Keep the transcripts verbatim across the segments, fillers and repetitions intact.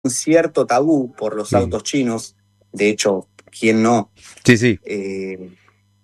cierto tabú por los Mm. autos chinos. De hecho, ¿quién no? Sí, sí. Eh,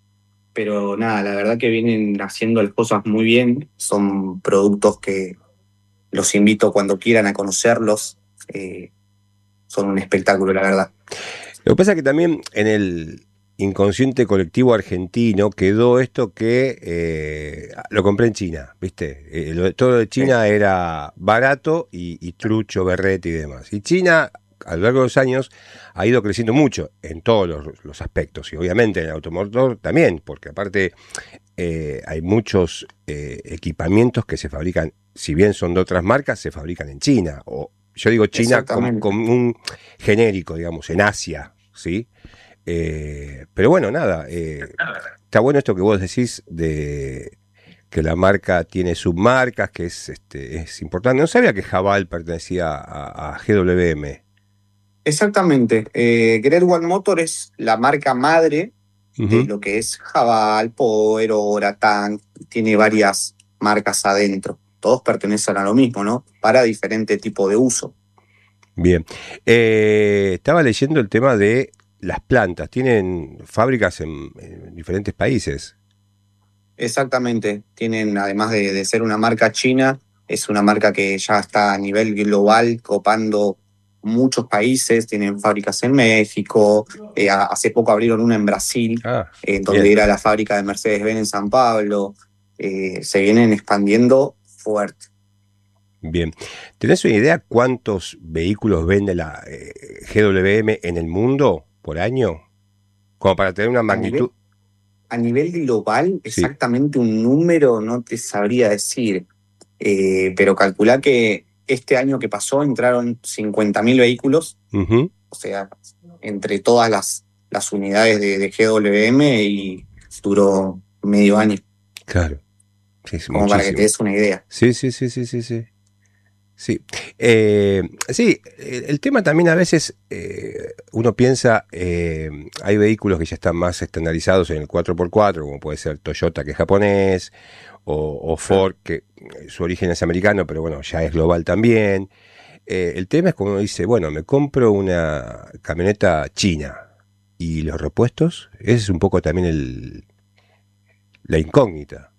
pero nada, la verdad que vienen haciendo las cosas muy bien. Son productos que los invito cuando quieran a conocerlos. Eh, son un espectáculo, la verdad. Lo que pasa es que también en el inconsciente colectivo argentino quedó esto que eh, lo compré en China, ¿viste? Eh, lo- todo lo de Sí, China era barato y, y trucho, berrete y demás. Y China, a lo largo de los años, ha ido creciendo mucho en todos los, los aspectos. Y obviamente en el automotor también, porque aparte eh, hay muchos eh, equipamientos que se fabrican, si bien son de otras marcas, se fabrican en China. O yo digo China como, exactamente. como un genérico, digamos, en Asia, ¿sí? Eh, pero bueno, nada, eh, está bueno esto que vos decís de que la marca tiene submarcas, que es, este, es importante. No sabía que Jabal pertenecía a, a G W M. Exactamente. Eh, Great Wall Motor es la marca madre de Ujú. lo que es Haval, Power, Tank. Tiene varias marcas adentro. Todos pertenecen a lo mismo, ¿no? Para diferente tipo de uso. Bien. Eh, estaba leyendo el tema de las plantas. Tienen fábricas en, en diferentes países. Exactamente. Tienen, además de, de ser una marca china, es una marca que ya está a nivel global, copando muchos países. Tienen fábricas en México. Eh, a- hace poco abrieron una en Brasil, Ah, eh, donde bien, era la fábrica de Mercedes-Benz en San Pablo. Eh, se vienen expandiendo fuerte. bien. ¿Tenés una idea cuántos vehículos vende la eh, G W M en el mundo por año? Como para tener una A magnitud. nivel, a nivel global, Sí. exactamente un número no te sabría decir. Eh, pero calculá que este año que pasó entraron cincuenta mil vehículos, Ujú. o sea, entre todas las, las unidades de, de G W M, y duró medio año, Claro, sí, es como para que te muchísimo. des una idea. Sí, sí, sí, sí, sí, sí. Sí, eh, sí, el, el tema también a veces eh, uno piensa, eh, hay vehículos que ya están más estandarizados en el cuatro por cuatro, como puede ser Toyota, que es japonés, o, o Claro. Ford, que eh, su origen es americano, pero bueno, ya es global también. Eh, el tema es como uno dice, bueno, me compro una camioneta china y los repuestos, ese es un poco también el, la incógnita.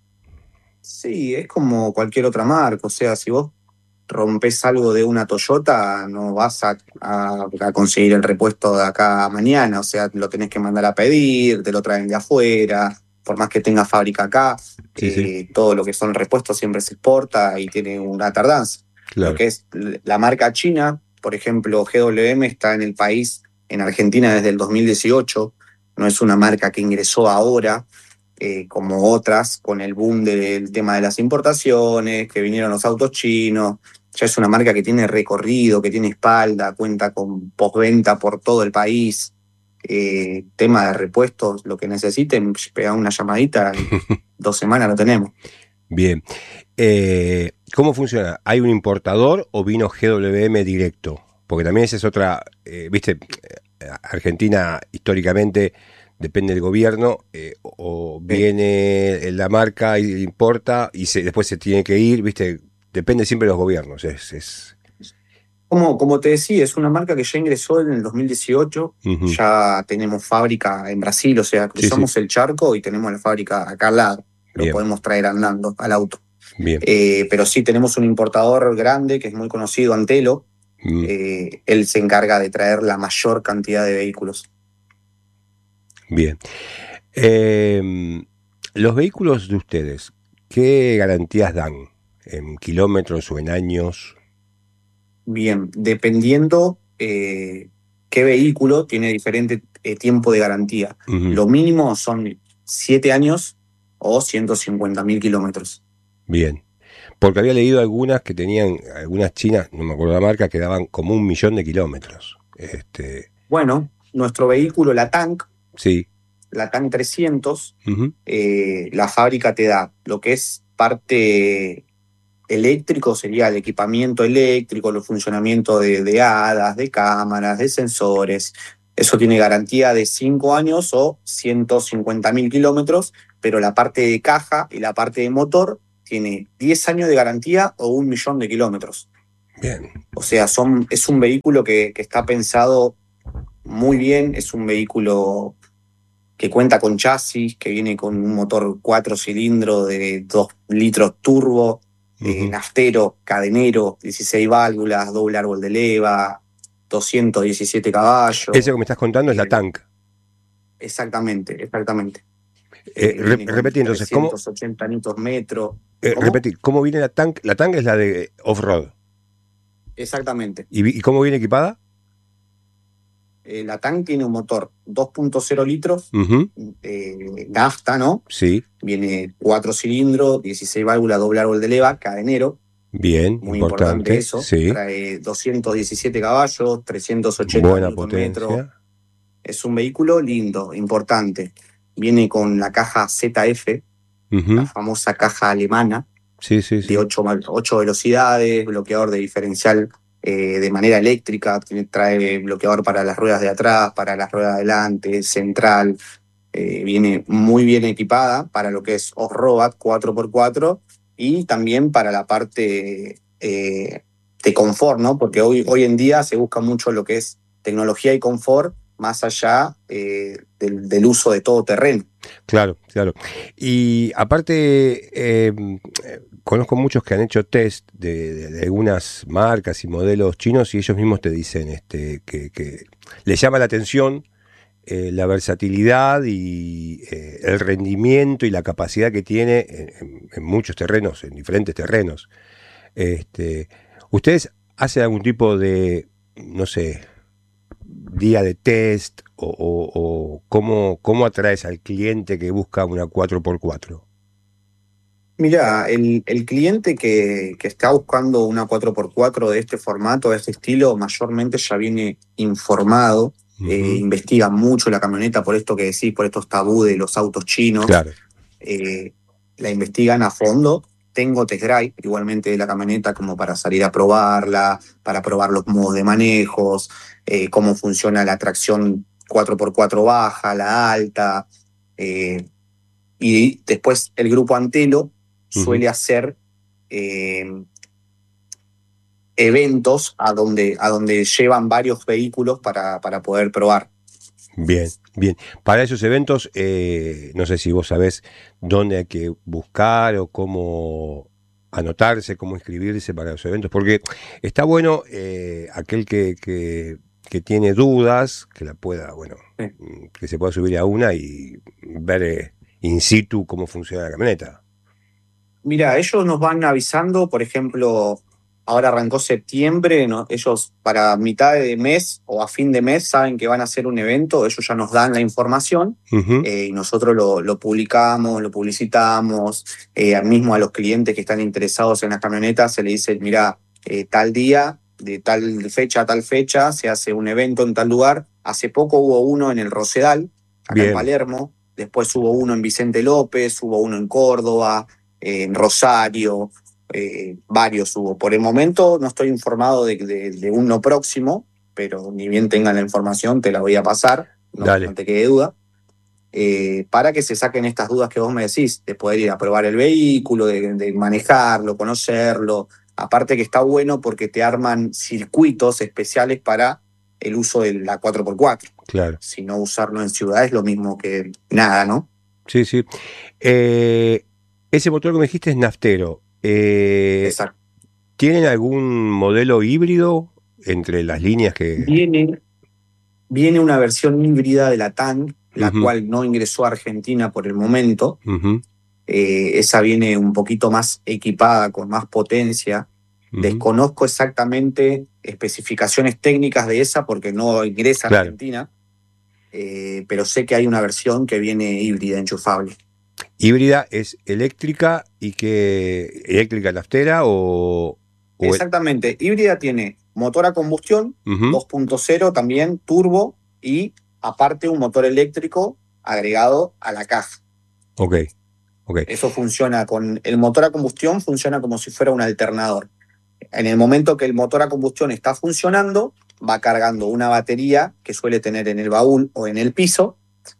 Sí, es como cualquier otra marca, o sea, si vos rompes algo de una Toyota, no vas a, a- a conseguir el repuesto de acá a mañana, o sea, lo tenés que mandar a pedir, te lo traen de afuera, por más que tenga fábrica acá, Sí, sí, eh, todo lo que son repuestos siempre se exporta y tiene una tardanza. Lo claro. que es la marca china, por ejemplo, G W M está en el país, en Argentina desde el dos mil dieciocho, no es una marca que ingresó ahora, eh, como otras, con el boom del tema de las importaciones, que vinieron los autos chinos. Ya es una marca que tiene recorrido, que tiene espalda, cuenta con postventa por todo el país. Eh, tema de repuestos, lo que necesiten, pegar una llamadita, en dos semanas lo tenemos. Bien. Eh, ¿Cómo funciona? ¿Hay un importador o vino G W M directo? Porque también esa es otra, eh, viste, eh, Argentina históricamente depende del gobierno, eh, o Sí. viene la marca y importa y se, después se tiene que ir, viste, depende siempre de los gobiernos. Es, es Como, como te decía, es una marca que ya ingresó en el dos mil dieciocho, ujú. ya tenemos fábrica en Brasil, o sea, Sí, sí, cruzamos el charco y tenemos la fábrica acá al lado, lo bien, podemos traer andando al auto. bien. Eh, pero sí tenemos un importador grande que es muy conocido, Antelo. Mm, Eh, él se encarga de traer la mayor cantidad de vehículos. bien. Eh, los vehículos de ustedes, ¿qué garantías dan? ¿En kilómetros o en años? Bien, dependiendo eh, qué vehículo, tiene diferente eh, tiempo de garantía. Ujú. Lo mínimo son siete años o ciento cincuenta mil kilómetros. Bien. Porque había leído algunas que tenían, algunas chinas, no me acuerdo la marca, que daban como un millón de kilómetros. Este, Bueno, nuestro vehículo, la Tank, sí. la Tank trescientos, Ujú. eh, la fábrica te da lo que es parte eléctrico, sería el equipamiento eléctrico, el funcionamiento de, de hadas, de cámaras, de sensores. Eso tiene garantía de cinco años o ciento cincuenta mil kilómetros, pero la parte de caja y la parte de motor tiene diez años de garantía o un millón de kilómetros. Bien. O sea, son, es un vehículo que, que está pensado muy bien, es un vehículo que cuenta con chasis, que viene con un motor cuatro cilindros de dos litros turbo, eh, Ujú. naftero, cadenero, dieciséis válvulas, doble árbol de leva, doscientos diecisiete caballos. Ese que me estás contando es la eh, Tank. Exactamente, exactamente. Eh, Eh, re- viene con repetí entonces, ¿cómo, trescientos ochenta newton metro. eh, ¿Cómo? repetí, ¿cómo viene la Tank? La Tank es la de off-road. Exactamente. ¿Y, vi- y cómo viene equipada? Eh, la Tank tiene un motor dos punto cero litros, Ujú. eh, nafta, ¿no? Sí, Viene cuatro cilindros, dieciséis válvulas, doble árbol de leva, cadenero. bien, Muy importante importante, eso. sí. Trae doscientos diecisiete caballos, trescientos ochenta Buena newton metro. potencia. Es un vehículo lindo, importante. Viene con la caja Z F, la Ujú. famosa caja alemana, Sí, sí, de sí. ocho, ocho velocidades, bloqueador de diferencial eh, de manera eléctrica, tiene- trae bloqueador para las ruedas de atrás, para las ruedas de adelante, central. Eh, viene muy bien equipada para lo que es off-road cuatro por cuatro y también para la parte eh, de confort, ¿no? Porque hoy, hoy en día se busca mucho lo que es tecnología y confort más allá eh, del, del uso de todo terreno. Claro, claro. Y aparte, eh, conozco muchos que han hecho test de, de- de algunas marcas y modelos chinos y ellos mismos te dicen este, que, que les llama la atención eh, la versatilidad y eh, el rendimiento y la capacidad que tiene en, en- en muchos terrenos, en diferentes terrenos. Este, ¿Ustedes hacen algún tipo de, no sé, día de test o, o- o cómo, cómo atraes al cliente que busca una cuatro por cuatro? Mira, el, el cliente que, que está buscando una cuatro por cuatro de este formato, de este estilo, mayormente ya viene informado, eh, Ujú. investiga mucho la camioneta por esto que decís, por estos tabú de los autos chinos, Claro, eh, la investigan a fondo. Tengo test drive igualmente de la camioneta como para salir a probarla, para probar los modos de manejos, eh, cómo funciona la tracción cuatro por cuatro baja, la alta. eh, y después el grupo Antelo ujú. suele hacer eh, eventos a donde, a donde llevan varios vehículos para, para poder probar. Bien, bien. Para esos eventos, eh, no sé si vos sabés dónde hay que buscar o cómo anotarse, cómo inscribirse para los eventos, porque está bueno eh, aquel que, que, que tiene dudas, que la pueda, bueno, Sí. mm, que se pueda subir a una y ver eh, in situ cómo funciona la camioneta. Mira, ellos nos van avisando, por ejemplo, ahora arrancó septiembre, ¿no? Ellos para mitad de mes o a fin de mes saben que van a hacer un evento, ellos ya nos dan la información Ujú. eh, y nosotros lo, lo publicamos, lo publicitamos, eh, mismo a los clientes que están interesados en las camionetas se les dice, mira, eh, tal día, de tal fecha a tal fecha, se hace un evento en tal lugar. Hace poco hubo uno en el Rosedal, acá en Bien, Palermo, después hubo uno en Vicente López, hubo uno en Córdoba, en Rosario, eh, varios hubo. Por el momento no estoy informado de, de, de uno próximo, pero ni bien tenga la información te la voy a pasar, no, no dale. te quede duda, eh, para que se saquen estas dudas que vos me decís, de poder ir a probar el vehículo, de, de manejarlo, conocerlo. Aparte que está bueno porque te arman circuitos especiales para el uso de la cuatro por cuatro. Claro. Si no usarlo en ciudad es lo mismo que nada, ¿no? Sí, sí. Eh, ese motor que me dijiste es naftero. Eh, Exacto. ¿Tienen algún modelo híbrido entre las líneas que... Viene Viene una versión híbrida de la Tank, la Ujú, cual no ingresó a Argentina por el momento. ujú, Eh, esa viene un poquito más equipada, con más potencia. ujú. Desconozco exactamente especificaciones técnicas de esa porque no ingresa a Claro. Argentina, eh, pero sé que hay una versión que viene híbrida, enchufable. Híbrida es eléctrica y que... ¿Eléctrica naftera o...? o el- Exactamente, híbrida tiene motor a combustión, Ujú. dos punto cero también, turbo y aparte un motor eléctrico agregado a la caja. Ok, ok. Eso funciona con el motor a combustión, funciona como si fuera un alternador. En el momento que el motor a combustión está funcionando, va cargando una batería que suele tener en el baúl o en el piso,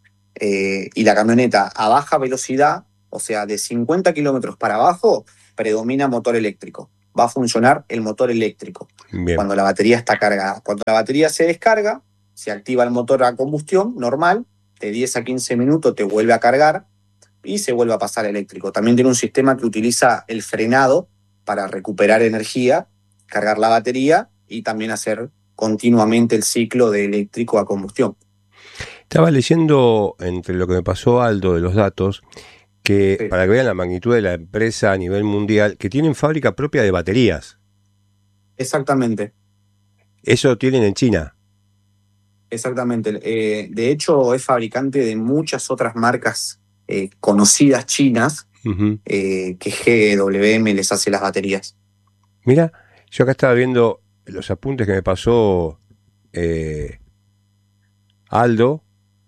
eh, y la camioneta a baja velocidad, o sea, de cincuenta kilómetros para abajo, predomina motor eléctrico. va a funcionar el motor eléctrico. Bien. Cuando la batería está cargada. Cuando la batería se descarga, se activa el motor a combustión normal, de diez a quince minutos te vuelve a cargar y se vuelve a pasar eléctrico. También tiene un sistema que utiliza el frenado para recuperar energía, cargar la batería y también hacer continuamente el ciclo de eléctrico a combustión. Estaba leyendo, entre lo que me pasó Aldo de los datos, que Sí. para que vean la magnitud de la empresa a nivel mundial, que tienen fábrica propia de baterías. Exactamente, Eso tienen en China. exactamente. Eh, de hecho, es fabricante de muchas otras marcas eh, conocidas chinas, Uh-huh. eh, que G W M les hace las baterías. Mira, yo acá estaba viendo los apuntes que me pasó eh, Aldo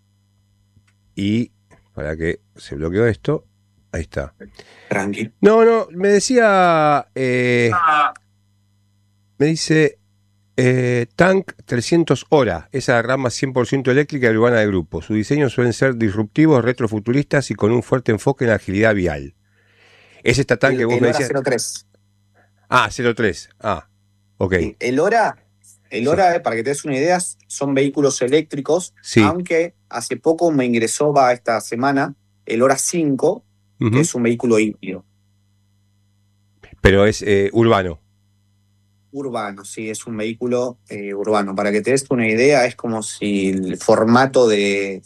y para que se bloqueó esto, ahí está. Tranqui. No, no, me decía, eh, me dice eh, Tank trescientos Hora, esa rama cien por ciento eléctrica y urbana del grupo. Sus diseños suelen ser disruptivos, retrofuturistas y con un fuerte enfoque en la agilidad vial. Es esta Tank que El, vos el me Hora decías. cero tres. Ah, cero tres. Ah, ok. Sí, el Hora, el Sí. Hora, eh, para que te des una idea, son vehículos eléctricos, Sí. aunque hace poco me ingresó, va esta semana, el Hora cinco, Uh-huh. que es un vehículo híbrido. Pero es eh, urbano. Urbano, sí, es un vehículo eh, urbano. Para que te des una idea, es como si el formato de...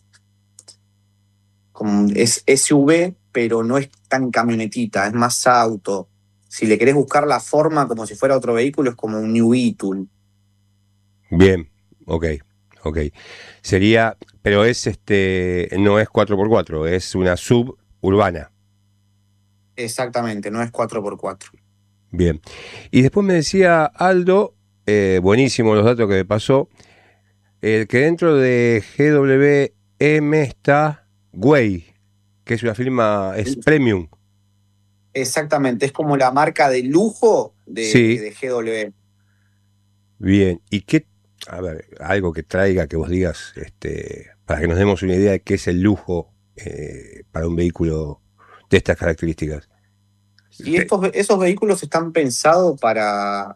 Como es S U V, pero no es tan camionetita, es más auto. Si le querés buscar la forma como si fuera otro vehículo, es como un New E-Tool. Bien, ok, ok. Sería, pero es este, no es cuatro por cuatro, es una suburbana. Exactamente, no es cuatro por cuatro. Bien. Y después me decía Aldo, eh, buenísimo los datos que me pasó, el que dentro de G W M está Way, que es una firma, es premium. Exactamente, es como la marca de lujo de, Sí. de G W M. Bien, ¿y qué, a ver, algo que traiga, que vos digas, este, para que nos demos una idea de qué es el lujo eh, para un vehículo de estas características? Y estos, esos vehículos están pensados para,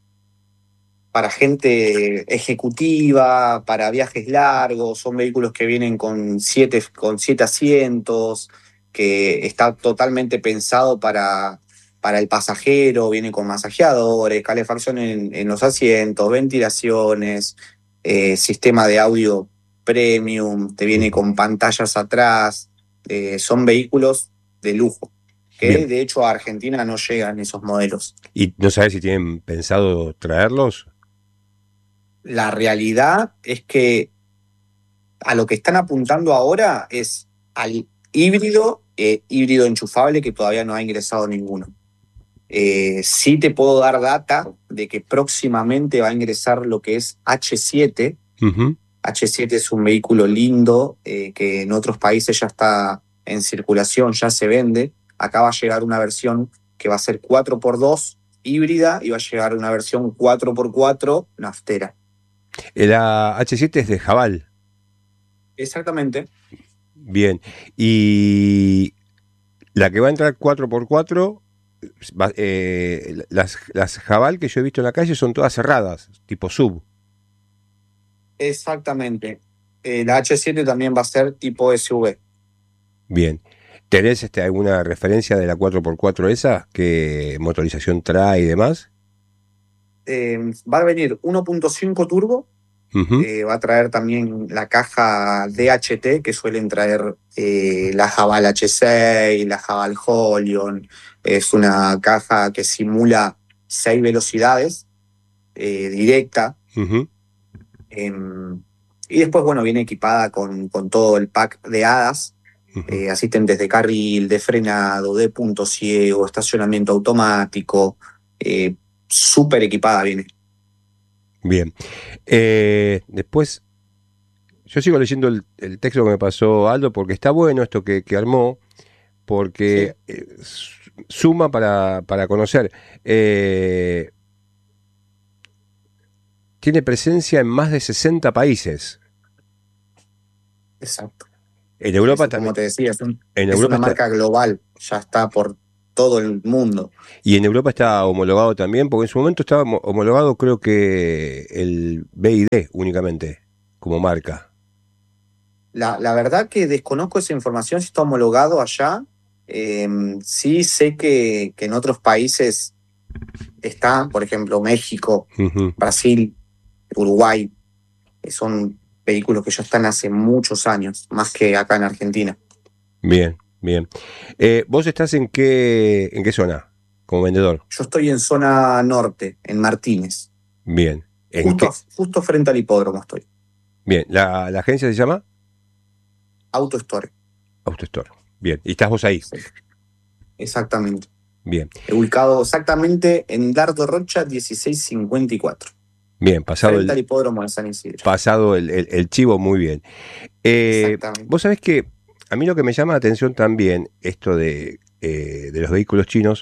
para gente ejecutiva, para viajes largos, son vehículos que vienen con siete, con siete asientos, que está totalmente pensado para, para el pasajero, viene con masajeadores, calefacción en, en los asientos, ventilaciones, eh, sistema de audio premium, te viene con pantallas atrás, eh, son vehículos de lujo, que Bien. de hecho a Argentina no llegan esos modelos. ¿Y no sabes si tienen pensado traerlos? La realidad es que a lo que están apuntando ahora es al híbrido, eh, híbrido enchufable, que todavía no ha ingresado ninguno. Eh, sí te puedo dar data de que próximamente va a ingresar lo que es H siete. Uh-huh. H siete es un vehículo lindo, eh, que en otros países ya está en circulación, ya se vende. Acá va a llegar una versión que va a ser cuatro por dos híbrida y va a llegar una versión cuatro por cuatro naftera. La H siete es de Jabal. Exactamente. Bien. Y la que va a entrar cuatro por cuatro, va, eh, las, las Jabal que yo he visto en la calle son todas cerradas, tipo sub. Exactamente. Eh, la H siete también va a ser tipo S U V. Bien. ¿Tenés este, alguna referencia de la cuatro por cuatro esa? ¿Qué motorización trae y demás? Eh, va a venir uno punto cinco turbo. Uh-huh. Eh, va a traer también la caja D H T que suelen traer eh, la Jabal H seis, la Jabal Holion. Es una caja que simula seis velocidades eh, directa. Uh-huh. Eh, y después, bueno, viene equipada con, con todo el pack de hadas, Uh-huh. eh, asistentes de carril, de frenado, de punto ciego, estacionamiento automático. Eh, súper equipada viene. Bien. Eh, después, yo sigo leyendo el, el texto que me pasó Aldo porque está bueno esto que, que armó, porque Sí. eh, suma para, para conocer. Eh, tiene presencia en más de sesenta países. Exacto. En Europa Eso, también. como te decía, es, un, En es Europa una está. marca global, ya está por todo el mundo. ¿Y en Europa está homologado también? Porque en su momento estaba homologado, creo que el B y D únicamente, como marca. La, la verdad que desconozco esa información, si está homologado allá. Eh, sí sé que, que en otros países está, por ejemplo, México, Uh-huh. Brasil, Uruguay. Son vehículos que ya están hace muchos años, más que acá en Argentina. Bien, bien. Eh, ¿Vos estás en qué, en qué zona como vendedor? Yo estoy en zona norte, en Martínez. Bien. ¿En Justo, qué? justo frente al hipódromo estoy. Bien. ¿La, la agencia se llama? Auto Store. AutoStore. Bien. ¿Y estás vos ahí? Sí, exactamente. Bien. Ubicado exactamente en Dardo Rocha dieciséis cincuenta y cuatro. Bien, pasado Frente al el, hipódromo de San Isidro. pasado el, el, el chivo, muy bien. Eh, Exactamente. vos sabés que a mí lo que me llama la atención también, esto de, eh, de los vehículos chinos,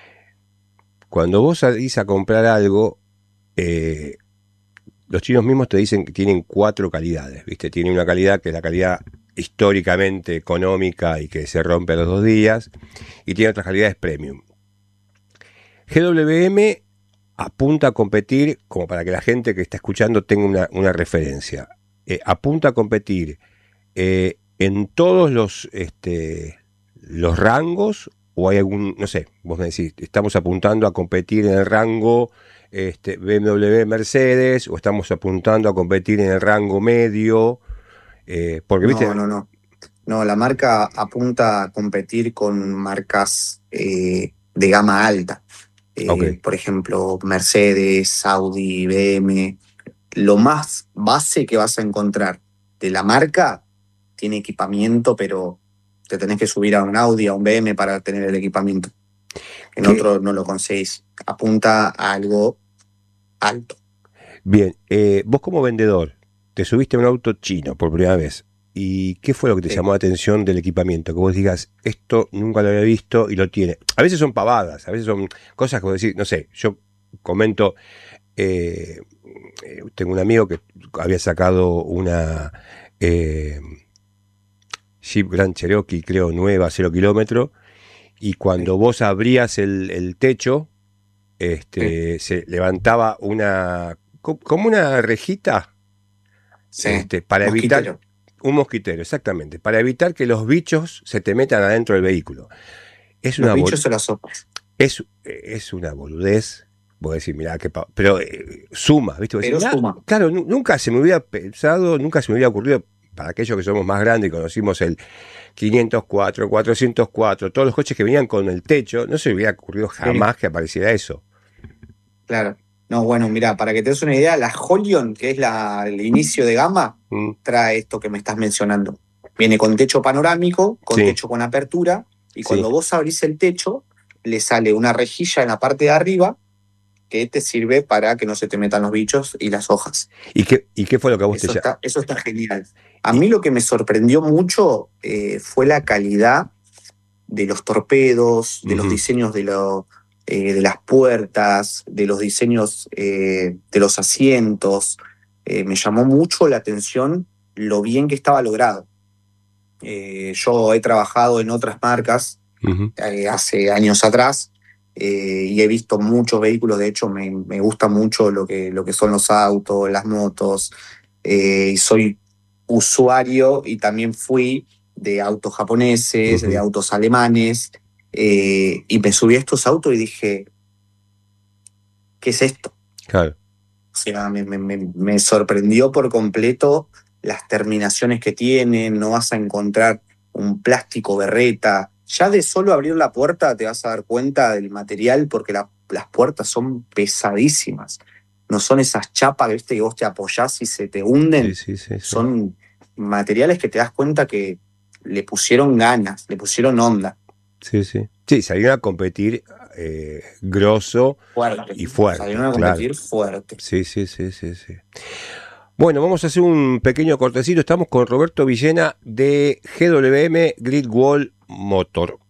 cuando vos salís a comprar algo, eh, los chinos mismos te dicen que tienen cuatro calidades, ¿viste? Tienen una calidad que es la calidad históricamente económica y que se rompe a los dos días, y tiene otras calidades premium. G W M apunta a competir, como para que la gente que está escuchando tenga una, una referencia, eh, apunta a competir eh, en todos los, este, los rangos, o hay algún, no sé, vos me decís, estamos apuntando a competir en el rango este, B M W Mercedes, o estamos apuntando a competir en el rango medio, eh, porque No, viste... no, no. No, la marca apunta a competir con marcas eh, de gama alta. Ok. Eh, por ejemplo, Mercedes, Audi, B M. Lo más base que vas a encontrar de la marca tiene equipamiento, pero te tenés que subir a un Audi, a un B M para tener el equipamiento. En ¿Qué? otro no lo conseguís. Apunta a algo alto. Bien, eh, vos como vendedor, te subiste a un auto chino por primera vez. ¿Y qué fue lo que te Sí. llamó la atención del equipamiento? Que vos digas, esto nunca lo había visto y lo tiene. A veces son pavadas, a veces son cosas que vos decís, no sé, yo comento, eh, eh, tengo un amigo que había sacado una eh, Jeep Grand Cherokee, creo, nueva, cero kilómetro, y cuando Sí. vos abrías el, el techo, Sí. este, se levantaba una, co- como una rejita. Sí. Este, para evitar Mosquitero. un mosquitero, exactamente, para evitar que los bichos se te metan adentro del vehículo. Es Los una bol- bichos o las sopas. es, es una boludez. Voy a decir, mirá, qué pa-", pero eh, suma, ¿viste? Voy a decir, Pero mirá, suma. claro, nu- nunca se me hubiera pensado, nunca se me hubiera ocurrido, para aquellos que somos más grandes y conocimos el quinientos cuatro, cuatrocientos cuatro, todos los coches que venían con el techo, no se me hubiera ocurrido jamás Sí. que apareciera eso. Claro. No, bueno, mira, para que te des una idea, la Holion, que es la, el inicio de gama, Mm, trae esto que me estás mencionando. Viene con techo panorámico, con sí, techo con apertura, y sí. cuando vos abrís el techo, le sale una rejilla en la parte de arriba que te sirve para que no se te metan los bichos y las hojas. ¿Y qué, y qué fue lo que a vos te Eso llamó? está, eso está genial. A mí lo que me sorprendió mucho eh, fue la calidad de los torpedos, de los Ujú. diseños de, lo, eh, de las puertas, de los diseños eh, de los asientos. Eh, me llamó mucho la atención lo bien que estaba logrado. Eh, yo he trabajado en otras marcas Ujú. eh, hace años atrás eh, y he visto muchos vehículos. De hecho, me, me gusta mucho lo que, lo que son los autos, las motos. Eh, y soy usuario y también fui de autos japoneses, de Ujú. autos alemanes, eh, y me subí a estos autos y dije, ¿qué es esto? Claro. O sea, me, me, me, me sorprendió por completo las terminaciones que tienen. No vas a encontrar un plástico berreta. Ya de solo abrir la puerta te vas a dar cuenta del material, porque la, las puertas son pesadísimas. No son esas chapas, ¿viste?, que vos te apoyás y se te hunden. Sí, sí, sí, sí. Son materiales que te das cuenta que le pusieron ganas, le pusieron onda. Sí, sí. Sí, salieron a competir eh, grosso Fuerte. y fuerte, Salieron a claro. competir fuerte. Sí, sí, sí, sí, sí. Bueno, vamos a hacer un pequeño cortecito. Estamos con Roberto Villena de G W M Grid Wall Motor.